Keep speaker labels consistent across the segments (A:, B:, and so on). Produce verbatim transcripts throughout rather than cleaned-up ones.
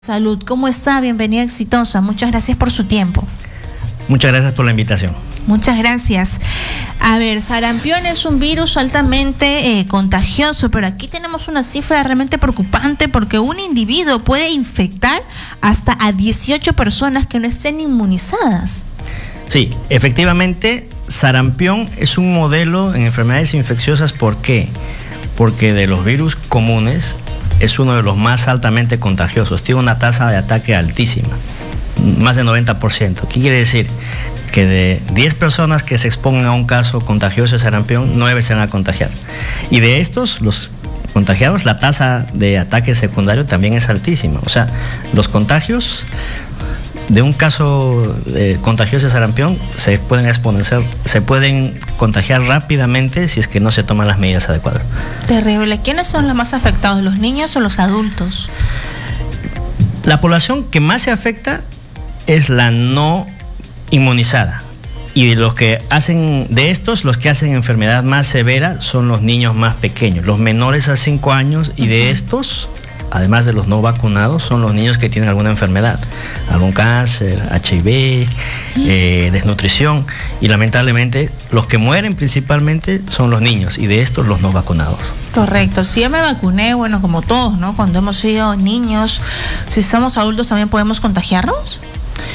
A: Salud, ¿cómo está? Bienvenida Exitosa. Muchas gracias por su tiempo.
B: Muchas gracias por la invitación.
A: Muchas gracias. A ver, sarampión es un virus altamente eh, contagioso, pero aquí tenemos una cifra realmente preocupante porque un individuo puede infectar hasta a dieciocho personas que no estén inmunizadas.
B: Sí, efectivamente, sarampión es un modelo en enfermedades infecciosas. ¿Por qué? Porque de los virus comunes es uno de los más altamente contagiosos. Tiene una tasa de ataque altísima, más del noventa por ciento. ¿Qué quiere decir? Que de diez personas que se expongan a un caso contagioso de sarampión, nueve se van a contagiar. Y de estos, los contagiados, la tasa de ataque secundario también es altísima. O sea, los contagios de un caso eh, contagioso de sarampión se pueden exponenciar, se pueden contagiar rápidamente si es que no se toman las medidas adecuadas.
A: Terrible. ¿Quiénes son los más afectados, los niños o los adultos?
B: La población que más se afecta es la no inmunizada. Y de los que hacen, de estos, los que hacen enfermedad más severa son los niños más pequeños, los menores a cinco años, y de estos, además de los no vacunados, son los niños que tienen alguna enfermedad, algún cáncer, H I V, eh, desnutrición, y lamentablemente los que mueren principalmente son los niños, y de estos los no vacunados.
A: Correcto. Si yo me vacuné, bueno, como todos, ¿no? Cuando hemos sido niños, si somos adultos también podemos contagiarnos.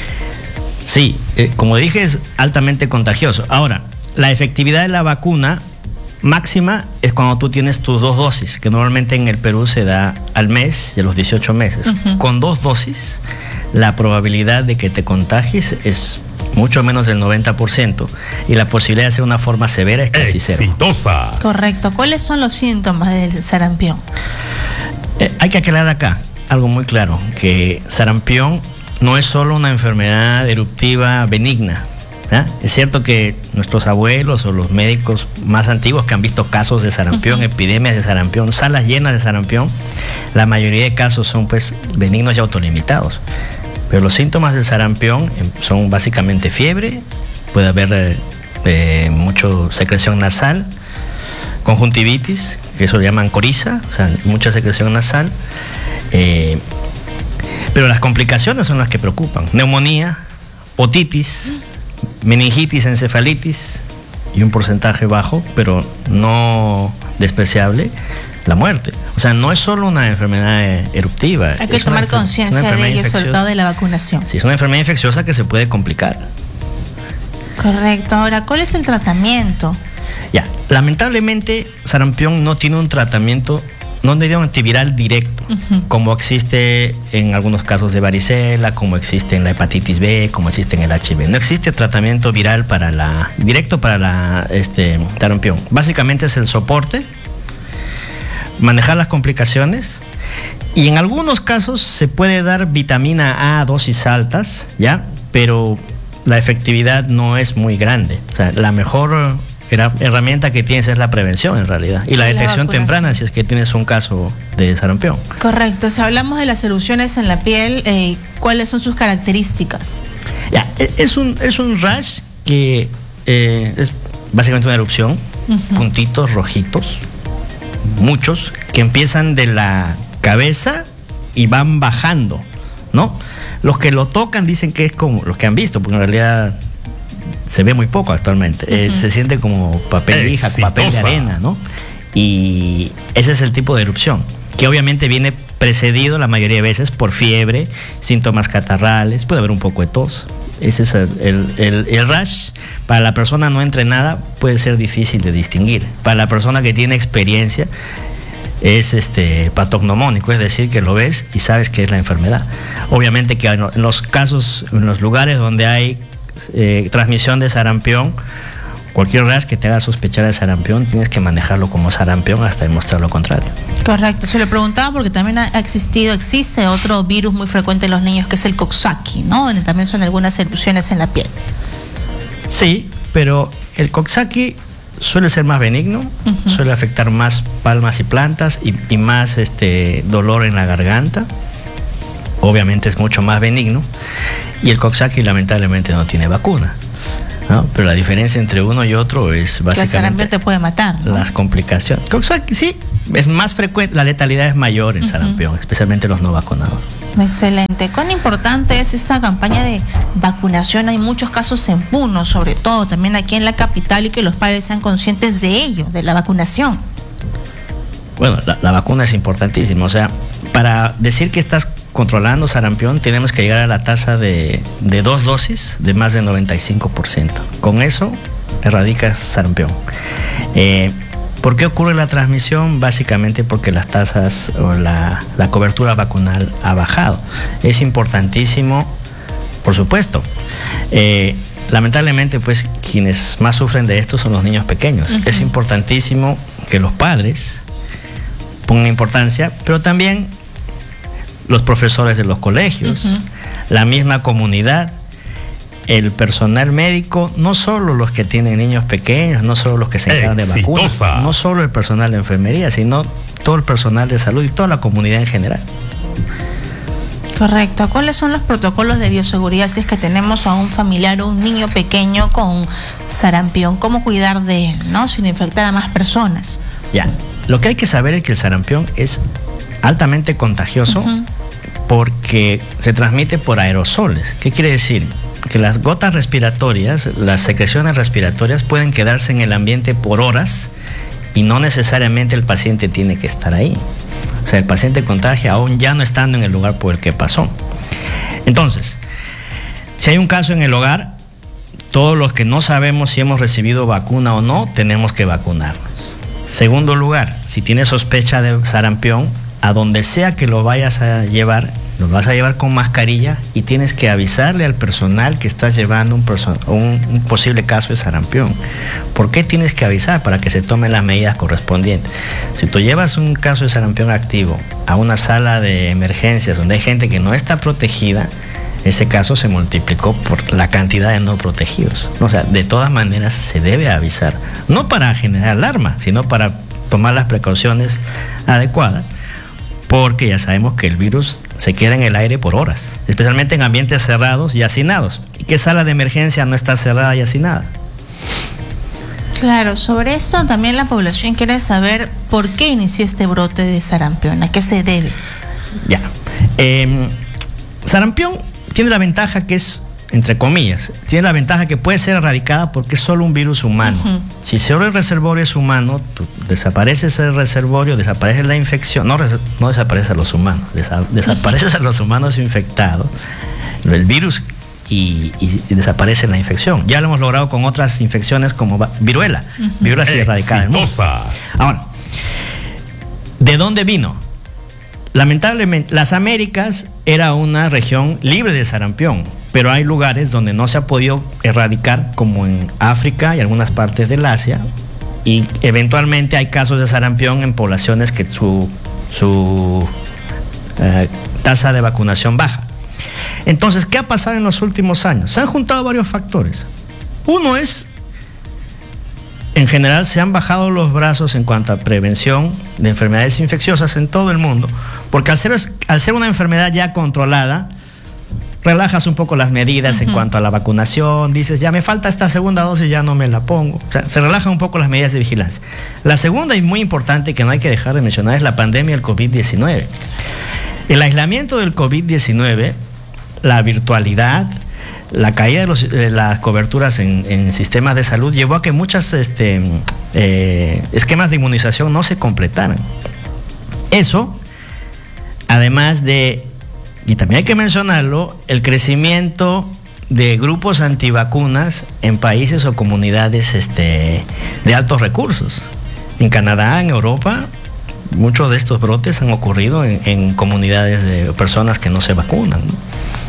B: Sí, eh, como dije, es altamente contagioso. Ahora, la efectividad de la vacuna máxima es cuando tú tienes tus dos dosis, que normalmente en el Perú se da al mes y a los dieciocho meses. Uh-huh. Con dos dosis, la probabilidad de que te contagies es mucho menos del noventa por ciento y la posibilidad de hacer una forma severa es casi cero.
C: Exitosa.
A: Correcto. ¿Cuáles son los síntomas del sarampión?
B: Eh, hay que aclarar acá algo muy claro, que sarampión no es solo una enfermedad eruptiva benigna. ¿Ah? Es cierto que nuestros abuelos o los médicos más antiguos que han visto casos de sarampión, uh-huh. epidemias de sarampión, salas llenas de sarampión, la mayoría de casos son pues benignos y autolimitados. Pero los síntomas del sarampión son básicamente fiebre, puede haber eh, eh, mucha secreción nasal, conjuntivitis, que eso lo llaman coriza, o sea, mucha secreción nasal, eh, pero las complicaciones son las que preocupan: neumonía, otitis, meningitis, encefalitis y un porcentaje bajo, pero no despreciable, la muerte. O sea, no es solo una enfermedad eruptiva.
A: Hay que tomar conciencia de ello, sobre todo de la vacunación.
B: Sí, es una enfermedad infecciosa que se puede complicar.
A: Correcto. Ahora, ¿cuál es el tratamiento?
B: Ya, lamentablemente, sarampión no tiene un tratamiento, no tiene un antiviral directo, uh-huh. como existe en algunos casos de varicela, como existe en la hepatitis B, como existe en el H I V. No existe tratamiento viral para la, directo para la, este, sarampión. Básicamente es el soporte, manejar las complicaciones, y en algunos casos se puede dar vitamina A a dosis altas, ¿ya? Pero la efectividad no es muy grande. O sea, la mejor herramienta que tienes es la prevención, en realidad, y la sí, detección la temprana si es que tienes un caso de sarampión.
A: Correcto. Si hablamos de las erupciones en la piel, eh, ¿cuáles son sus características?
B: Ya, es un, es un rash que eh, es básicamente una erupción, uh-huh. puntitos rojitos, muchos, que empiezan de la cabeza y van bajando, ¿no? Los que lo tocan dicen que es como, los que han visto, porque en realidad se ve muy poco actualmente, uh-huh. eh, se siente como papel de lija, papel de arena, ¿no? Y ese es el tipo de erupción, que obviamente viene precedido la mayoría de veces por fiebre, síntomas catarrales, puede haber un poco de tos. Ese es el, el, el, el rash. Para la persona no entrenada puede ser difícil de distinguir. Para la persona que tiene experiencia es este patognomónico, es decir, que lo ves y sabes que es la enfermedad. Obviamente que en los casos, en los lugares donde hay Eh, transmisión de sarampión, cualquier rash que te haga sospechar de sarampión, tienes que manejarlo como sarampión hasta demostrar lo contrario.
A: Correcto. Se lo preguntaba porque también ha existido, existe otro virus muy frecuente en los niños que es el Coxsackie, ¿no? Donde también son algunas erupciones en la piel.
B: Sí, pero el Coxsackie suele ser más benigno, uh-huh. suele afectar más palmas y plantas y, y más este dolor en la garganta. Obviamente es mucho más benigno, y el Coxsackie lamentablemente no tiene vacuna, ¿no? Pero la diferencia entre uno y otro es básicamente
A: el sarampión te puede matar, ¿no?
B: Las complicaciones. Coxsackie sí, es más frecuente, la letalidad es mayor en uh-huh. sarampión, especialmente los no vacunados.
A: Excelente. ¿Cuán importante es esta campaña de vacunación? Hay muchos casos en Puno, sobre todo también aquí en la capital, y que los padres sean conscientes de ello, de la vacunación.
B: Bueno, la, la vacuna es importantísima. O sea, para decir que estás controlando sarampión, tenemos que llegar a la tasa de, de dos dosis de más del noventa y cinco por ciento. Con eso erradicas sarampión. Eh, ¿Por qué ocurre la transmisión? Básicamente porque las tasas o la, la cobertura vacunal ha bajado. Es importantísimo, por supuesto. Eh, lamentablemente, pues, quienes más sufren de esto son los niños pequeños. Uh-huh. Es importantísimo que los padres pongan importancia, pero también los profesores de los colegios, uh-huh. la misma comunidad, el personal médico, no solo los que tienen niños pequeños, no solo los que se encargan de vacunas, no solo el personal de enfermería, sino todo el personal de salud y toda la comunidad en general.
A: Correcto. ¿Cuáles son los protocolos de bioseguridad si es que tenemos a un familiar o un niño pequeño con sarampión? ¿Cómo cuidar de él, no, sin infectar a más personas?
B: Ya, lo que hay que saber es que el sarampión es altamente contagioso, uh-huh. porque se transmite por aerosoles. ¿Qué quiere decir? Que las gotas respiratorias, las secreciones respiratorias pueden quedarse en el ambiente por horas y no necesariamente el paciente tiene que estar ahí. O sea, el paciente contagia aún ya no estando en el lugar por el que pasó. Entonces, si hay un caso en el hogar, todos los que no sabemos si hemos recibido vacuna o no, tenemos que vacunarnos. Segundo lugar, si tienes sospecha de sarampión, a donde sea que lo vayas a llevar, lo vas a llevar con mascarilla y tienes que avisarle al personal que estás llevando un, person- un, un posible caso de sarampión. ¿Por qué tienes que avisar? Para que se tomen las medidas correspondientes. Si tú llevas un caso de sarampión activo a una sala de emergencias donde hay gente que no está protegida, ese caso se multiplicó por la cantidad de no protegidos. O sea, de todas maneras se debe avisar. No para generar alarma, sino para tomar las precauciones adecuadas. Porque ya sabemos que el virus se queda en el aire por horas, especialmente en ambientes cerrados y hacinados. ¿Y qué sala de emergencia no está cerrada y hacinada?
A: Claro, sobre esto también la población quiere saber por qué inició este brote de sarampión, ¿a qué se debe?
B: Ya, eh, sarampión tiene la ventaja que es, entre comillas, tiene la ventaja que puede ser erradicada porque es solo un virus humano. Uh-huh. Si solo el reservorio es humano, tú desapareces el reservorio, desaparece la infección, no, no desaparecen los humanos, desa, desapareces a los humanos infectados, el virus, y, y, y desaparece la infección. Ya lo hemos logrado con otras infecciones como viruela. Uh-huh. Viruela sí erradicada del mundo. Ahora, ¿de dónde vino? Lamentablemente, las Américas era una región libre de sarampión, pero hay lugares donde no se ha podido erradicar, como en África y algunas partes del Asia, y eventualmente hay casos de sarampión en poblaciones que su, su eh, tasa de vacunación baja. Entonces, ¿qué ha pasado en los últimos años? Se han juntado varios factores. Uno es, en general, se han bajado los brazos en cuanto a prevención de enfermedades infecciosas en todo el mundo, porque al ser, al ser una enfermedad ya controlada, relajas un poco las medidas. Uh-huh. En cuanto a la vacunación, dices, ya me falta esta segunda dosis, ya no me la pongo. O sea, se relajan un poco las medidas de vigilancia. La segunda y muy importante que no hay que dejar de mencionar es la pandemia del covid diecinueve. El aislamiento del covid diecinueve, la virtualidad, la caída de, los, de las coberturas en, en sistemas de salud llevó a que muchos este, eh, esquemas de inmunización no se completaran. Eso, además de, y también hay que mencionarlo, el crecimiento de grupos antivacunas en países o comunidades este, de altos recursos. En Canadá, en Europa, muchos de estos brotes han ocurrido en, en comunidades de personas que no se vacunan, ¿no?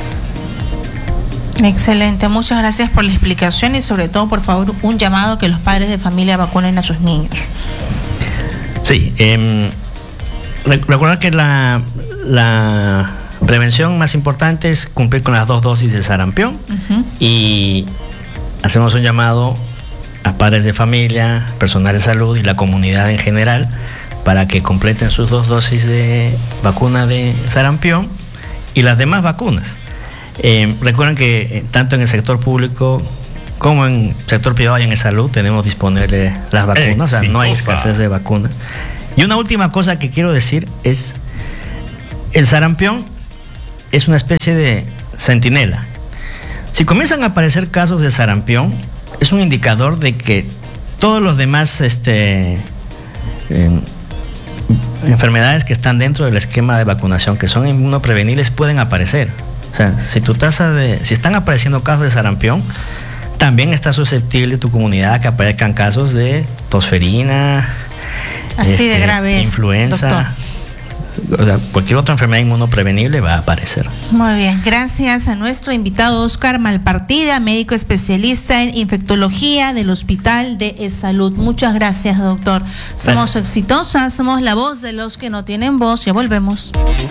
A: Excelente, muchas gracias por la explicación y sobre todo, por favor, un llamado a que los padres de familia vacunen a sus niños.
B: Sí, eh, recordar que la, la prevención más importante es cumplir con las dos dosis de sarampión. Uh-huh. Y hacemos un llamado a padres de familia, personal de salud y la comunidad en general para que completen sus dos dosis de vacuna de sarampión y las demás vacunas. Eh, recuerden que eh, tanto en el sector público como en el sector privado y en el salud tenemos disponibles las vacunas. O sea, no hay escasez de vacunas. Y una última cosa que quiero decir es, el sarampión es una especie de centinela. Si comienzan a aparecer casos de sarampión, es un indicador de que todos los demás este, eh, enfermedades que están dentro del esquema de vacunación, que son inmunoprevenibles, pueden aparecer. O sea, si tu tasa de, si están apareciendo casos de sarampión, también está susceptible tu comunidad a que aparezcan casos de tosferina,
A: así este, de graves,
B: influenza. Doctor. O sea, cualquier otra enfermedad inmunoprevenible va a aparecer.
A: Muy bien, gracias a nuestro invitado Oscar Malpartida, médico especialista en infectología del Hospital de Salud. Muchas gracias, doctor. Somos gracias. Exitosas, somos la voz de los que no tienen voz. Ya volvemos.